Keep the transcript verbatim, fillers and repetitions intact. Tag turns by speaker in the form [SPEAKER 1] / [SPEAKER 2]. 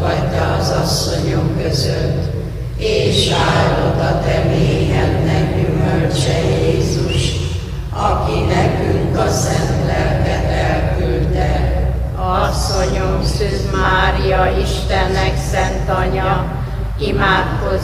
[SPEAKER 1] fogadja az asszonyok között, és áldott a te méhednek gyümölcse Jézus, aki nekünk a szent lelket elküldte. Asszonyom, Szűz Mária, Istennek szent Anya, imádkozz